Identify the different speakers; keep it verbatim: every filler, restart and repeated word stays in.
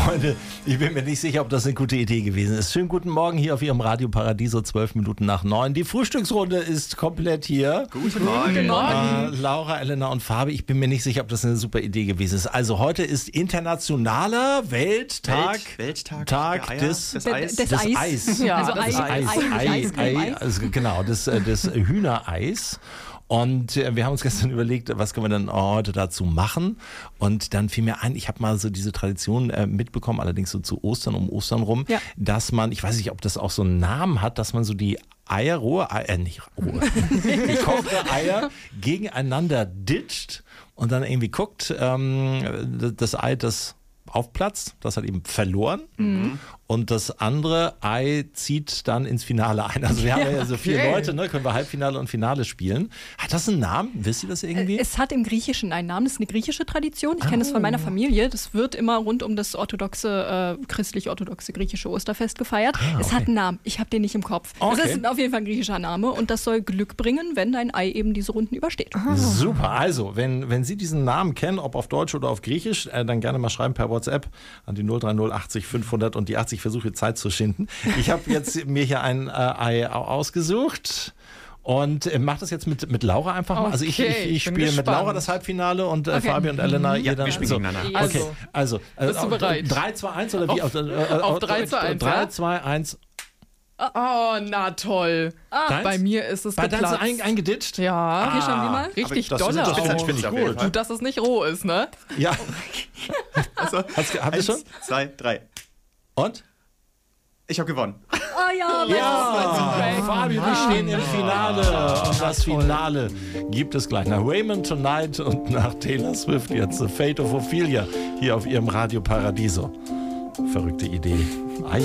Speaker 1: Freunde, ich bin mir nicht sicher, ob das eine gute Idee gewesen ist. Schönen guten Morgen hier auf Ihrem Radio Paradiso, zwölf Minuten nach neun. Die Frühstücksrunde ist komplett hier.
Speaker 2: Guten Morgen.
Speaker 3: Guten Morgen.
Speaker 1: Äh, Laura, Elena und Fabi, ich bin mir nicht sicher, ob das eine super Idee gewesen ist. Also heute ist internationaler Welttag,
Speaker 2: Welt, Welttag
Speaker 1: Tag
Speaker 2: der Eier,
Speaker 1: des,
Speaker 2: des
Speaker 3: des
Speaker 2: Eis.
Speaker 3: des
Speaker 1: des
Speaker 3: Eis.
Speaker 1: Eis.
Speaker 3: Ja, also
Speaker 1: des
Speaker 3: Ei,
Speaker 1: Eis.
Speaker 3: Ei,
Speaker 1: Ei,
Speaker 3: Eis,
Speaker 1: Ei,
Speaker 3: Eis.
Speaker 1: also genau, des, äh, des Hühnereis. Und äh, wir haben uns gestern überlegt, was können wir denn heute dazu machen? Und dann fiel mir ein, ich habe mal so diese Tradition äh, mitbekommen, allerdings so zu Ostern, um Ostern rum,
Speaker 3: Ja.
Speaker 1: dass man, ich weiß nicht, ob das auch so einen Namen hat, dass man so die Eier, rohe Eier, äh, nicht rohe, gekochte Eier gegeneinander ditcht und dann irgendwie guckt, ähm, das Ei, das aufplatzt, das hat eben verloren. Mhm. Und das andere Ei zieht dann ins Finale ein. Also wir haben ja so vier
Speaker 3: okay.
Speaker 1: Leute, ne? Können wir Halbfinale und Finale spielen. Hat das einen Namen? Wisst ihr das irgendwie?
Speaker 3: Es hat im Griechischen einen Namen, das ist eine griechische Tradition. Ich kenne das von meiner Familie. Das wird immer rund um das orthodoxe, äh, christlich-orthodoxe griechische Osterfest gefeiert.
Speaker 1: Ah,
Speaker 3: Es
Speaker 1: okay.
Speaker 3: hat einen Namen. Ich habe den nicht im Kopf.
Speaker 1: Okay.
Speaker 3: Das ist auf jeden Fall ein griechischer Name und das soll Glück bringen, wenn dein Ei eben diese Runden übersteht.
Speaker 1: Super, also wenn, wenn Sie diesen Namen kennen, ob auf Deutsch oder auf Griechisch, äh, dann gerne mal schreiben per WhatsApp an die null drei null achtzig fünfhundert und die achtzig. Ich versuche Zeit zu schinden. Ich habe jetzt mir hier ein äh, Ei au- ausgesucht. Und äh, mach das jetzt mit, mit Laura einfach mal. Also ich, ich,
Speaker 4: Okay,
Speaker 1: ich
Speaker 4: ich bin
Speaker 1: spiele mit
Speaker 4: gespannt.
Speaker 1: Laura das Halbfinale und äh,
Speaker 3: Okay.
Speaker 1: Fabi und Elena ihr dann.
Speaker 2: wir spielen
Speaker 1: so.
Speaker 2: gegeneinander.
Speaker 1: Okay, also. äh,
Speaker 4: Bist du bereit?
Speaker 1: drei, zwei, eins oder wie?
Speaker 4: Auf-
Speaker 1: äh,
Speaker 4: auf drei, zwei, eins,
Speaker 1: drei,
Speaker 4: ja?
Speaker 1: zwei, eins.
Speaker 4: Oh, na toll.
Speaker 1: Deins?
Speaker 4: Bei mir ist es
Speaker 1: Bei deins
Speaker 4: geplatzt.
Speaker 1: ein, eingeditscht?
Speaker 4: Ja,
Speaker 3: Okay, schauen wir mal.
Speaker 4: richtig
Speaker 2: das
Speaker 4: dolle
Speaker 2: ist
Speaker 4: auch.
Speaker 2: Spitzenspitze auf jeden Fall.
Speaker 4: Gut, dass es nicht roh ist, ne?
Speaker 1: Ja.
Speaker 2: Also,
Speaker 1: Hast, habt ihr
Speaker 2: eins,
Speaker 1: schon?
Speaker 2: zwei, drei.
Speaker 1: Und?
Speaker 2: Ich habe gewonnen.
Speaker 3: Oh ja,
Speaker 1: Ja, Fabi, wir stehen im Finale. Und das Finale gibt es gleich nach Raymond Tonight und nach Taylor Swift jetzt The Fate of Ophelia hier auf ihrem Radio Paradiso. Verrückte Idee. Ei.